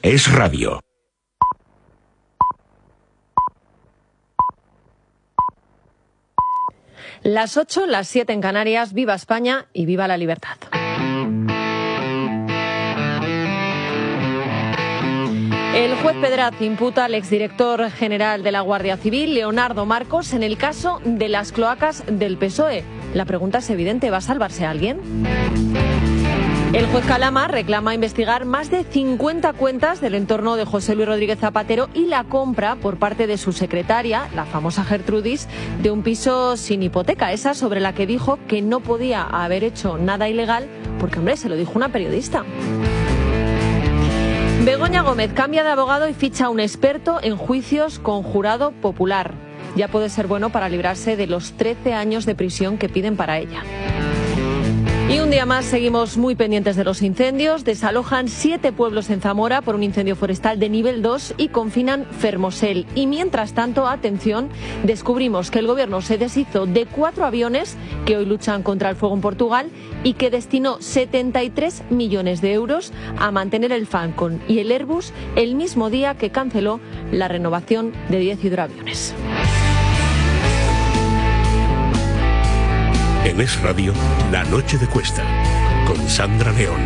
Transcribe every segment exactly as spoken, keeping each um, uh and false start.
Es Radio. Las ocho, las siete en Canarias. Viva España y viva la libertad. El juez Pedraz imputa al exdirector general de la Guardia Civil, Leonardo Marcos, en el caso de las cloacas del P S O E. La pregunta es evidente, ¿va a salvarse alguien? El juez Calama reclama investigar más de cincuenta cuentas del entorno de José Luis Rodríguez Zapatero y la compra por parte de su secretaria, la famosa Gertrudis, de un piso sin hipoteca, esa sobre la que dijo que no podía haber hecho nada ilegal porque, hombre, se lo dijo una periodista. Begoña Gómez cambia de abogado y ficha a un experto en juicios con jurado popular. Ya puede ser bueno para librarse de los trece años de prisión que piden para ella. Y un día más seguimos muy pendientes de los incendios. Desalojan siete pueblos en Zamora por un incendio forestal de nivel dos y confinan Fermosel. Y mientras tanto, atención, descubrimos que el gobierno se deshizo de cuatro aviones que hoy luchan contra el fuego en Portugal y que destinó setenta y tres millones de euros a mantener el Falcon y el Airbus el mismo día que canceló la renovación de diez hidroaviones. En Es Radio, La Noche de Cuesta, con Sandra León.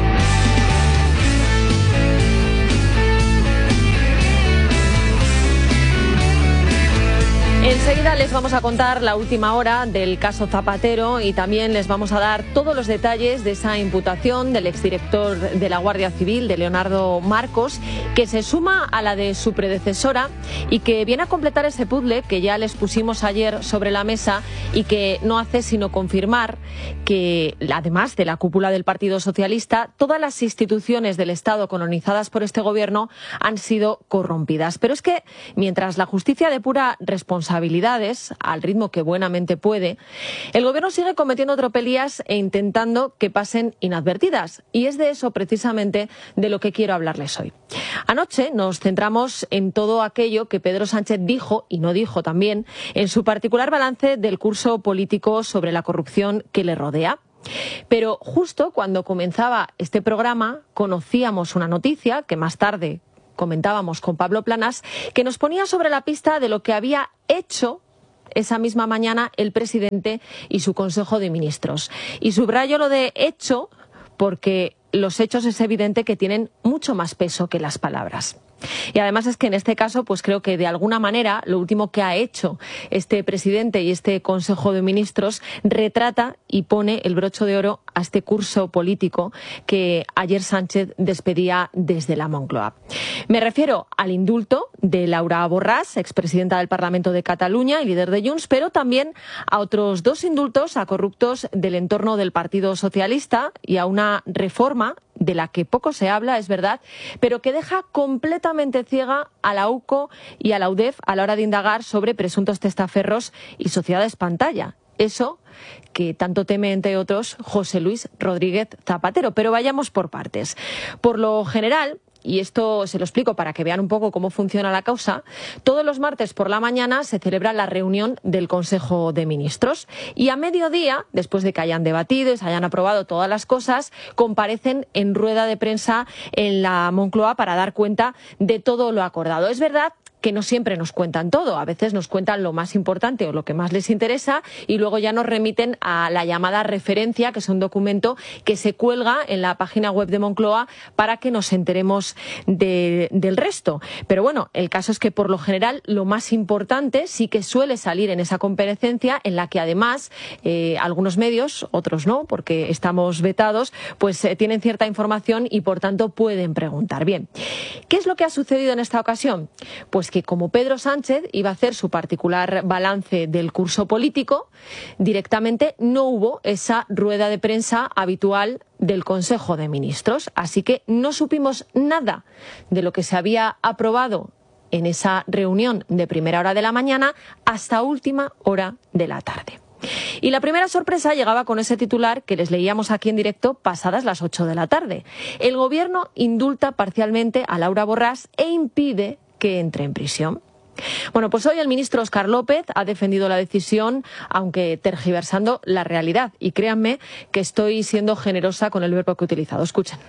Enseguida les vamos a contar la última hora del caso Zapatero y también les vamos a dar todos los detalles de esa imputación del exdirector de la Guardia Civil, de Leonardo Marcos, que se suma a la de su predecesora y que viene a completar ese puzzle que ya les pusimos ayer sobre la mesa y que no hace sino confirmar que, además de la cúpula del Partido Socialista, todas las instituciones del Estado colonizadas por este gobierno han sido corrompidas. Pero es que mientras la justicia depura responsabilidades habilidades al ritmo que buenamente puede, el gobierno sigue cometiendo tropelías e intentando que pasen inadvertidas. Y es de eso precisamente de lo que quiero hablarles hoy. Anoche nos centramos en todo aquello que Pedro Sánchez dijo, y no dijo también, en su particular balance del curso político sobre la corrupción que le rodea. Pero justo cuando comenzaba este programa conocíamos una noticia que más tarde comentábamos con Pablo Planas, que nos ponía sobre la pista de lo que había hecho esa misma mañana el presidente y su Consejo de Ministros. Y subrayo lo de hecho porque los hechos es evidente que tienen mucho más peso que las palabras. Y además es que en este caso, pues creo que de alguna manera lo último que ha hecho este presidente y este Consejo de Ministros retrata y pone el broche de oro a este curso político que ayer Sánchez despedía desde la Moncloa. Me refiero al indulto de Laura Borràs, expresidenta del Parlamento de Cataluña y líder de Junts, pero también a otros dos indultos a corruptos del entorno del Partido Socialista y a una reforma de la que poco se habla, es verdad, pero que deja completamente ciega a la U C O y a la U D E F a la hora de indagar sobre presuntos testaferros y sociedades pantalla. Eso que tanto teme, entre otros, José Luis Rodríguez Zapatero. Pero vayamos por partes. Por lo general, y esto se lo explico para que vean un poco cómo funciona la causa, todos los martes por la mañana se celebra la reunión del Consejo de Ministros y a mediodía, después de que hayan debatido y se hayan aprobado todas las cosas, comparecen en rueda de prensa en la Moncloa para dar cuenta de todo lo acordado. Es verdad que no siempre nos cuentan todo, a veces nos cuentan lo más importante o lo que más les interesa y luego ya nos remiten a la llamada referencia, que es un documento que se cuelga en la página web de Moncloa para que nos enteremos de, del resto. Pero bueno, el caso es que por lo general lo más importante sí que suele salir en esa comparecencia en la que además eh, algunos medios, otros no, porque estamos vetados, pues eh, tienen cierta información y por tanto pueden preguntar. Bien, ¿qué es lo que ha sucedido en esta ocasión? Pues que como Pedro Sánchez iba a hacer su particular balance del curso político, directamente no hubo esa rueda de prensa habitual del Consejo de Ministros. Así que no supimos nada de lo que se había aprobado en esa reunión de primera hora de la mañana hasta última hora de la tarde. Y la primera sorpresa llegaba con ese titular que les leíamos aquí en directo pasadas las ocho de la tarde. El Gobierno indulta parcialmente a Laura Borràs e impide que entre en prisión. Bueno, pues hoy el ministro Óscar López ha defendido la decisión, aunque tergiversando la realidad. Y créanme que estoy siendo generosa con el verbo que he utilizado. Escuchen.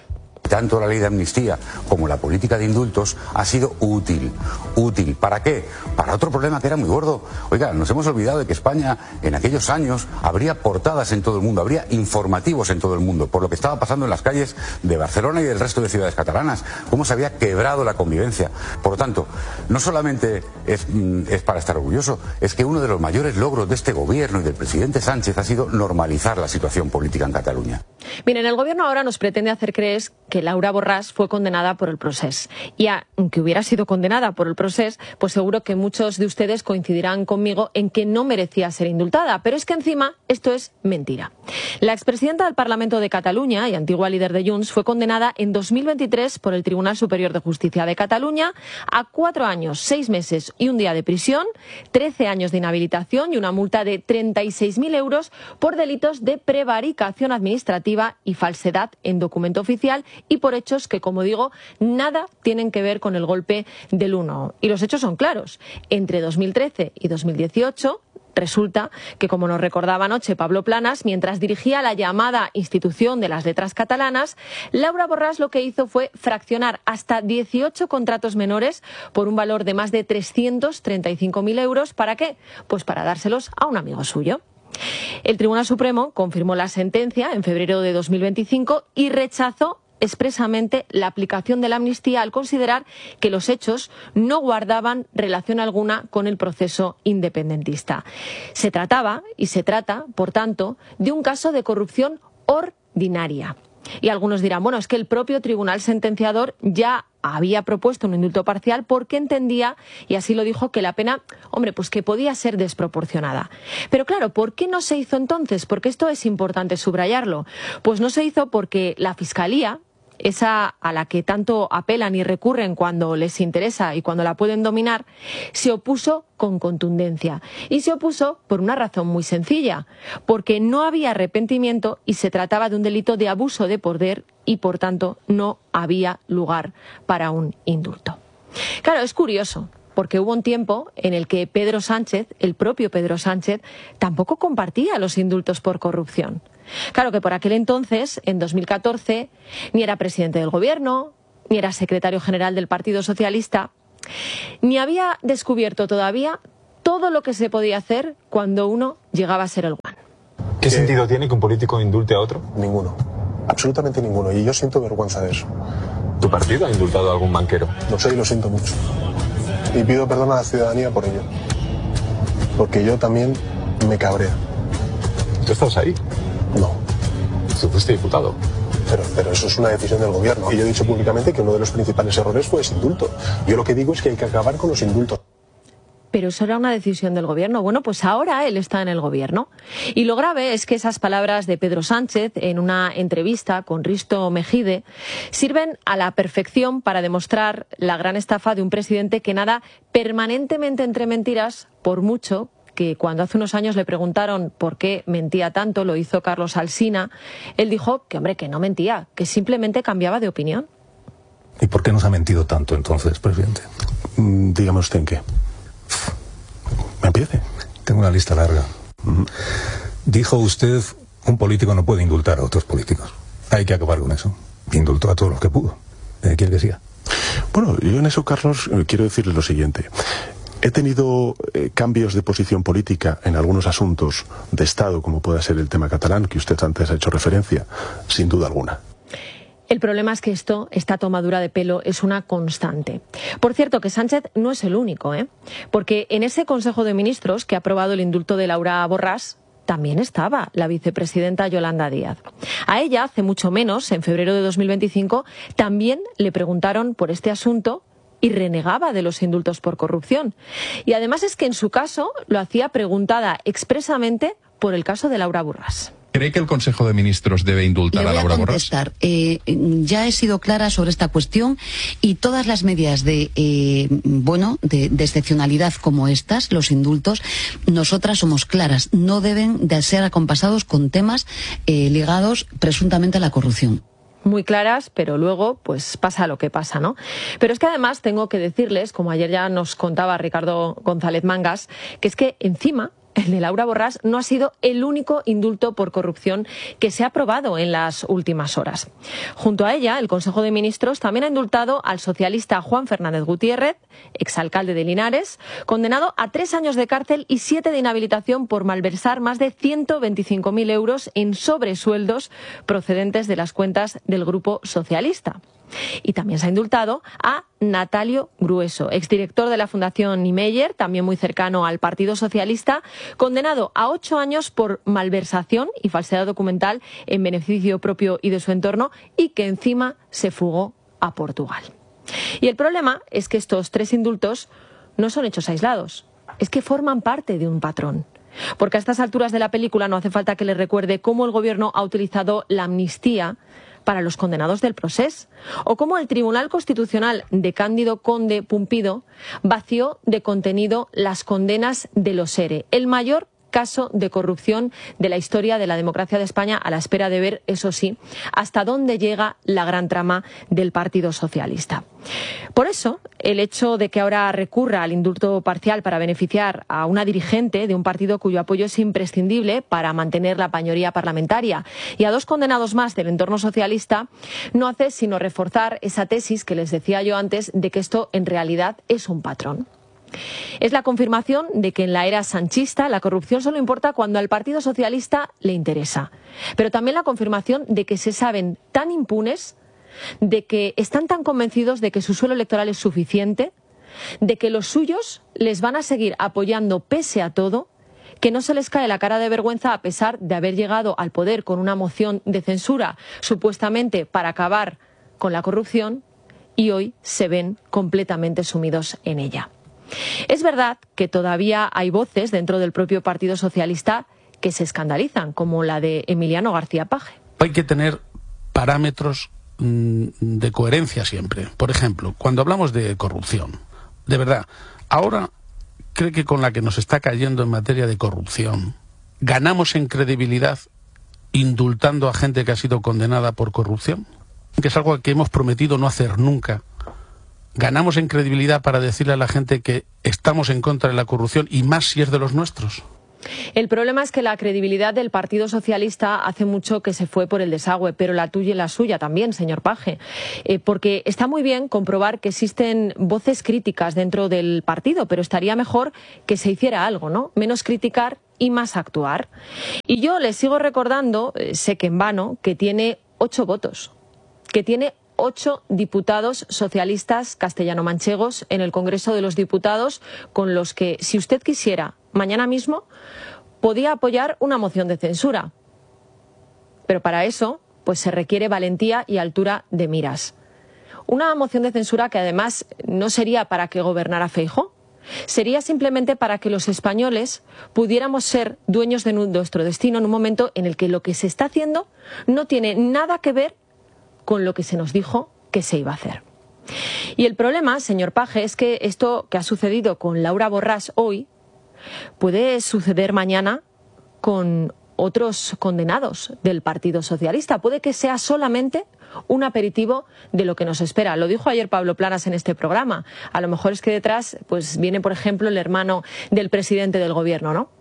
tanto la ley de amnistía como la política de indultos ha sido útil. ¿Útil para qué? Para otro problema que era muy gordo. Oiga, nos hemos olvidado de que España en aquellos años habría portadas en todo el mundo, habría informativos en todo el mundo por lo que estaba pasando en las calles de Barcelona y del resto de ciudades catalanas, cómo se había quebrado la convivencia. Por lo tanto, no solamente es, es para estar orgulloso, es que uno de los mayores logros de este gobierno y del presidente Sánchez ha sido normalizar la situación política en Cataluña. Miren, el gobierno ahora nos pretende hacer creer que Laura Borràs fue condenada por el Procés. Y aunque hubiera sido condenada por el Procés, pues seguro que muchos de ustedes coincidirán conmigo en que no merecía ser indultada. Pero es que encima esto es mentira. La expresidenta del Parlamento de Cataluña y antigua líder de Junts fue condenada en dos mil veintitrés por el Tribunal Superior de Justicia de Cataluña a cuatro años, seis meses y un día de prisión, trece años de inhabilitación y una multa de treinta y seis mil euros por delitos de prevaricación administrativa y falsedad en documento oficial y por hechos que, como digo, nada tienen que ver con el golpe del uno. Y los hechos son claros. Entre dos mil trece y dos mil dieciocho... resulta que, como nos recordaba anoche Pablo Planas, mientras dirigía la llamada Institución de las Letras Catalanas, Laura Borràs lo que hizo fue fraccionar hasta dieciocho contratos menores por un valor de más de trescientos treinta y cinco mil euros. ¿Para qué? Pues para dárselos a un amigo suyo. El Tribunal Supremo confirmó la sentencia en febrero de dos mil veinticinco y rechazó expresamente la aplicación de la amnistía al considerar que los hechos no guardaban relación alguna con el proceso independentista. Se trataba, y se trata, por tanto, de un caso de corrupción ordinaria. Y algunos dirán, bueno, es que el propio tribunal sentenciador ya había propuesto un indulto parcial porque entendía, y así lo dijo, que la pena, hombre, pues que podía ser desproporcionada. Pero claro, ¿por qué no se hizo entonces? Porque esto es importante subrayarlo. Pues no se hizo porque la Fiscalía, esa a la que tanto apelan y recurren cuando les interesa y cuando la pueden dominar, se opuso con contundencia. Y se opuso por una razón muy sencilla, porque no había arrepentimiento y se trataba de un delito de abuso de poder y, por tanto, no había lugar para un indulto. Claro, es curioso, porque hubo un tiempo en el que Pedro Sánchez, el propio Pedro Sánchez, tampoco compartía los indultos por corrupción. Claro que por aquel entonces, en dos mil catorce, ni era presidente del gobierno, ni era secretario general del Partido Socialista, ni había descubierto todavía todo lo que se podía hacer cuando uno llegaba a ser el guan. ¿Qué, ¿Qué sentido tiene que un político indulte a otro? Ninguno, absolutamente ninguno, y yo siento vergüenza de eso. ¿Tu partido ha indultado a algún banquero? Lo sé y lo siento mucho. Y pido perdón a la ciudadanía por ello. Porque yo también me cabrea. ¿Tú estás ahí? No. ¿Tú fuiste diputado? Pero, pero eso es una decisión del gobierno. Y yo he dicho públicamente que uno de los principales errores fue ese indulto. Yo lo que digo es que hay que acabar con los indultos. Pero eso era una decisión del gobierno. Bueno, pues ahora él está en el gobierno. Y lo grave es que esas palabras de Pedro Sánchez en una entrevista con Risto Mejide sirven a la perfección para demostrar la gran estafa de un presidente que nada permanentemente entre mentiras, por mucho que cuando hace unos años le preguntaron por qué mentía tanto, lo hizo Carlos Alsina, él dijo que, hombre, que no mentía, que simplemente cambiaba de opinión. ¿Y por qué nos ha mentido tanto entonces, presidente? Mm, dígame usted en qué. ¿Me empiece? Tengo una lista larga. Uh-huh. Dijo usted, un político no puede indultar a otros políticos. Hay que acabar con eso. Indultó a todos los que pudo. ¿Quiere que siga? Bueno, yo en eso, Carlos, quiero decirle lo siguiente. He tenido eh, cambios de posición política en algunos asuntos de Estado, como pueda ser el tema catalán, que usted antes ha hecho referencia, sin duda alguna. El problema es que esto, esta tomadura de pelo, es una constante. Por cierto, que Sánchez no es el único, ¿eh? Porque en ese Consejo de Ministros que ha aprobado el indulto de Laura Borràs, también estaba la vicepresidenta Yolanda Díaz. A ella, hace mucho menos, en febrero de dos mil veinticinco, también le preguntaron por este asunto y renegaba de los indultos por corrupción. Y además es que en su caso lo hacía preguntada expresamente por el caso de Laura Borràs. ¿Cree que el Consejo de Ministros debe indultar a Laura Borràs? Eh, ya he sido clara sobre esta cuestión y todas las medidas de, eh, bueno, de, de excepcionalidad como estas, los indultos, nosotras somos claras, no deben de ser acompasados con temas eh, ligados presuntamente a la corrupción. Muy claras, pero luego pues pasa lo que pasa, ¿no? Pero es que además tengo que decirles, como ayer ya nos contaba Ricardo González Mangas, que es que encima el de Laura Borràs, no ha sido el único indulto por corrupción que se ha aprobado en las últimas horas. Junto a ella, el Consejo de Ministros también ha indultado al socialista Juan Fernández Gutiérrez, exalcalde de Linares, condenado a tres años de cárcel y siete de inhabilitación por malversar más de ciento veinticinco mil euros en sobresueldos procedentes de las cuentas del Grupo Socialista. Y también se ha indultado a Natalio Grueso, exdirector de la Fundación Niemeyer, también muy cercano al Partido Socialista, condenado a ocho años por malversación y falsedad documental en beneficio propio y de su entorno, y que encima se fugó a Portugal. Y el problema es que estos tres indultos no son hechos aislados, es que forman parte de un patrón. Porque a estas alturas de la película no hace falta que les recuerde cómo el Gobierno ha utilizado la amnistía para los condenados del Procés, o cómo el Tribunal Constitucional de Cándido Conde Pumpido vació de contenido las condenas de los ERE, el mayor caso de corrupción de la historia de la democracia de España, a la espera de ver, eso sí, hasta dónde llega la gran trama del Partido Socialista. Por eso, el hecho de que ahora recurra al indulto parcial para beneficiar a una dirigente de un partido cuyo apoyo es imprescindible para mantener la mayoría parlamentaria y a dos condenados más del entorno socialista, no hace sino reforzar esa tesis que les decía yo antes de que esto en realidad es un patrón. Es la confirmación de que en la era sanchista la corrupción solo importa cuando al Partido Socialista le interesa. Pero también la confirmación de que se saben tan impunes, de que están tan convencidos de que su suelo electoral es suficiente, de que los suyos les van a seguir apoyando pese a todo, que no se les cae la cara de vergüenza a pesar de haber llegado al poder con una moción de censura supuestamente para acabar con la corrupción, y hoy se ven completamente sumidos en ella. Es verdad que todavía hay voces dentro del propio Partido Socialista que se escandalizan, como la de Emiliano García Paje. Hay que tener parámetros mmm, de coherencia siempre. Por ejemplo, cuando hablamos de corrupción, de verdad, ahora cree que con la que nos está cayendo en materia de corrupción, ganamos en credibilidad indultando a gente que ha sido condenada por corrupción, que es algo que hemos prometido no hacer nunca. ¿Ganamos en credibilidad para decirle a la gente que estamos en contra de la corrupción, y más si es de los nuestros? El problema es que la credibilidad del Partido Socialista hace mucho que se fue por el desagüe, pero la tuya y la suya también, señor Paje. Eh, porque está muy bien comprobar que existen voces críticas dentro del partido, pero estaría mejor que se hiciera algo, ¿no? Menos criticar y más actuar. Y yo les sigo recordando, eh, sé que en vano, que tiene ocho votos, que tiene ocho diputados socialistas castellano-manchegos en el Congreso de los Diputados, con los que, si usted quisiera, mañana mismo, podía apoyar una moción de censura. Pero para eso, pues se requiere valentía y altura de miras. Una moción de censura que además no sería para que gobernara Feijóo, sería simplemente para que los españoles pudiéramos ser dueños de nuestro destino en un momento en el que lo que se está haciendo no tiene nada que ver con lo que se nos dijo que se iba a hacer. Y el problema, señor Paje, es que esto que ha sucedido con Laura Borràs hoy puede suceder mañana con otros condenados del Partido Socialista. Puede que sea solamente un aperitivo de lo que nos espera. Lo dijo ayer Pablo Planas en este programa. A lo mejor es que detrás pues viene, por ejemplo, el hermano del presidente del Gobierno, ¿no?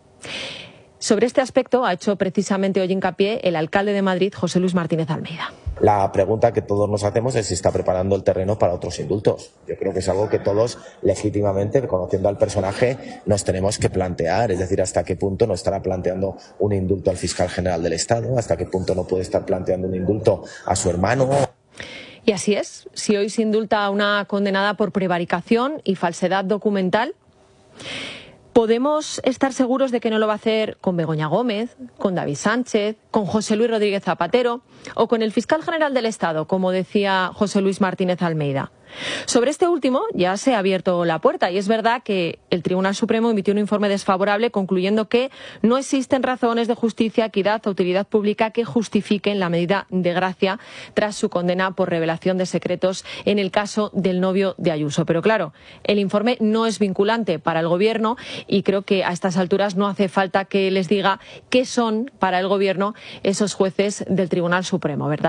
Sobre este aspecto ha hecho precisamente hoy hincapié el alcalde de Madrid, José Luis Martínez Almeida. La pregunta que todos nos hacemos es si está preparando el terreno para otros indultos. Yo creo que es algo que todos, legítimamente, conociendo al personaje, nos tenemos que plantear. Es decir, hasta qué punto no estará planteando un indulto al fiscal general del Estado, hasta qué punto no puede estar planteando un indulto a su hermano. Y así es. Si hoy se indulta a una condenada por prevaricación y falsedad documental, ¿podemos estar seguros de que no lo va a hacer con Begoña Gómez, con David Sánchez, con José Luis Rodríguez Zapatero o con el fiscal general del Estado, como decía José Luis Martínez Almeida? Sobre este último ya se ha abierto la puerta y es verdad que el Tribunal Supremo emitió un informe desfavorable concluyendo que no existen razones de justicia, equidad o utilidad pública que justifiquen la medida de gracia tras su condena por revelación de secretos en el caso del novio de Ayuso. Pero claro, el informe no es vinculante para el Gobierno y creo que a estas alturas no hace falta que les diga qué son para el Gobierno esos jueces del Tribunal Supremo, ¿verdad?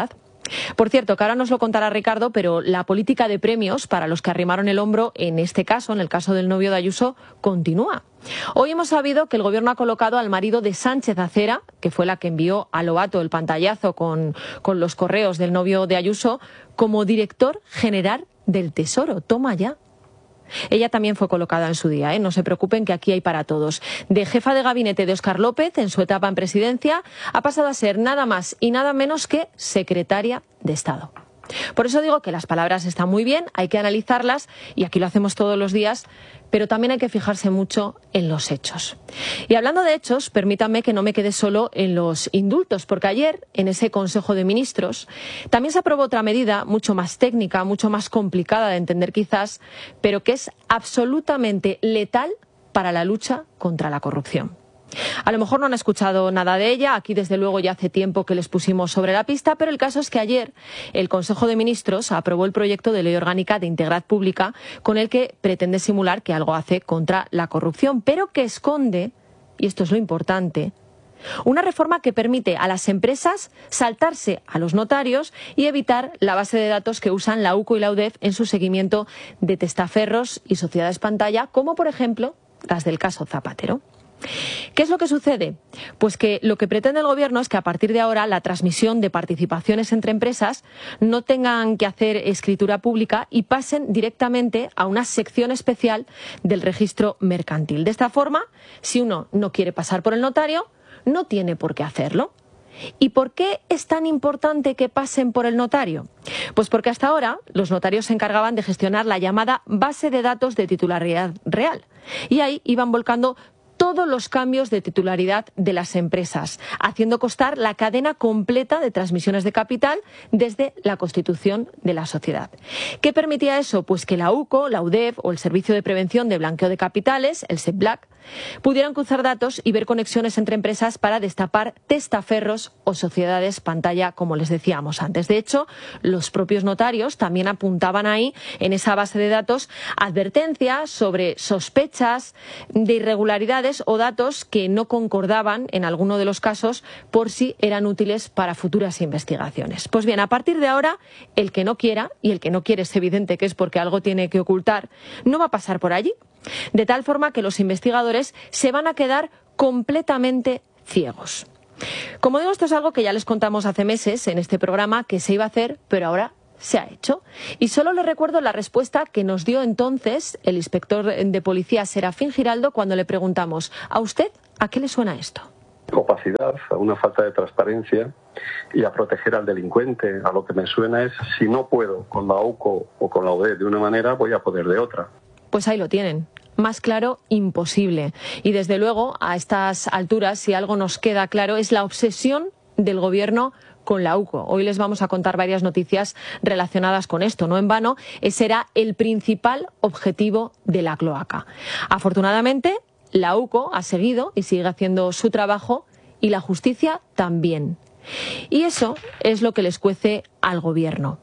Por cierto, que ahora nos lo contará Ricardo, pero la política de premios para los que arrimaron el hombro en este caso, en el caso del novio de Ayuso, continúa. Hoy hemos sabido que el Gobierno ha colocado al marido de Sánchez Acera, que fue la que envió a Lobato el pantallazo con, con los correos del novio de Ayuso, como director general del Tesoro. Toma ya. Ella también fue colocada en su día, ¿eh? No se preocupen que aquí hay para todos. De jefa de gabinete de Óscar López, en su etapa en presidencia, ha pasado a ser nada más y nada menos que secretaria de Estado. Por eso digo que las palabras están muy bien, hay que analizarlas, y aquí lo hacemos todos los días, pero también hay que fijarse mucho en los hechos. Y hablando de hechos, permítanme que no me quede solo en los indultos, porque ayer, en ese Consejo de Ministros, también se aprobó otra medida mucho más técnica, mucho más complicada de entender quizás, pero que es absolutamente letal para la lucha contra la corrupción. A lo mejor no han escuchado nada de ella, aquí desde luego ya hace tiempo que les pusimos sobre la pista, pero el caso es que ayer el Consejo de Ministros aprobó el proyecto de ley orgánica de integridad pública con el que pretende simular que algo hace contra la corrupción, pero que esconde, y esto es lo importante, una reforma que permite a las empresas saltarse a los notarios y evitar la base de datos que usan la U C O y la U D E F en su seguimiento de testaferros y sociedades pantalla, como por ejemplo las del caso Zapatero. ¿Qué es lo que sucede? Pues que lo que pretende el Gobierno es que a partir de ahora la transmisión de participaciones entre empresas no tengan que hacer escritura pública y pasen directamente a una sección especial del registro mercantil. De esta forma, si uno no quiere pasar por el notario, no tiene por qué hacerlo. ¿Y por qué es tan importante que pasen por el notario? Pues porque hasta ahora los notarios se encargaban de gestionar la llamada base de datos de titularidad real y ahí iban volcando todos los cambios de titularidad de las empresas, haciendo constar la cadena completa de transmisiones de capital desde la constitución de la sociedad. ¿Qué permitía eso? Pues que la U C O, la U D E F o el Servicio de Prevención de Blanqueo de Capitales, el SEBLAC, pudieran cruzar datos y ver conexiones entre empresas para destapar testaferros o sociedades pantalla, como les decíamos antes. De hecho, los propios notarios también apuntaban ahí, en esa base de datos, advertencias sobre sospechas de irregularidades o datos que no concordaban en alguno de los casos por si eran útiles para futuras investigaciones. Pues bien, a partir de ahora, el que no quiera, y el que no quiere es evidente que es porque algo tiene que ocultar, no va a pasar por allí. De tal forma que los investigadores se van a quedar completamente ciegos. Como digo, esto es algo que ya les contamos hace meses en este programa que se iba a hacer, pero ahora se ha hecho. Y solo les recuerdo la respuesta que nos dio entonces el inspector de policía Serafín Giraldo cuando le preguntamos: ¿a usted a qué le suena esto? Opacidad, a una falta de transparencia y a proteger al delincuente. A lo que me suena es, si no puedo con la U C O o con la U D E F de una manera, voy a poder de otra. Pues ahí lo tienen. Más claro, imposible. Y desde luego, a estas alturas, si algo nos queda claro, es la obsesión del Gobierno con la U C O. Hoy les vamos a contar varias noticias relacionadas con esto. No en vano, ese era el principal objetivo de la cloaca. Afortunadamente, la U C O ha seguido y sigue haciendo su trabajo y la justicia también. Y eso es lo que les cuece al Gobierno.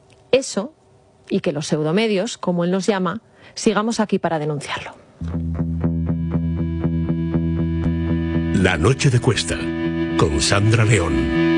Eso, y que los pseudomedios, como él nos llama, sigamos aquí para denunciarlo. La noche de Cuesta, con Sandra León.